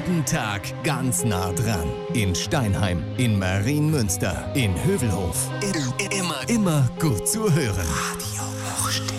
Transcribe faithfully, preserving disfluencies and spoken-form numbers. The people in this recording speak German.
Jeden Tag ganz nah dran. In Steinheim, in Marienmünster, in Hövelhof. Immer, immer gut zu hören. Radio Hochstimme.